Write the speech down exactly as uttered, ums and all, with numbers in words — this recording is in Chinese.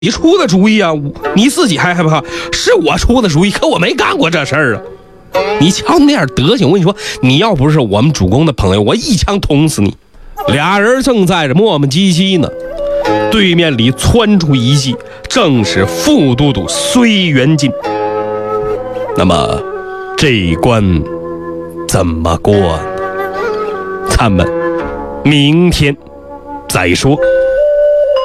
你出的主意啊，你自己还害怕？是我出的主意，可我没干过这事儿啊！你瞧你那点德行，我跟你说，你要不是我们主公的朋友，我一枪捅死你。俩人正在这磨磨唧唧呢，对面里窜出一骑，正是副都督隋元进。那么这一关怎么过呢？咱们明天再说。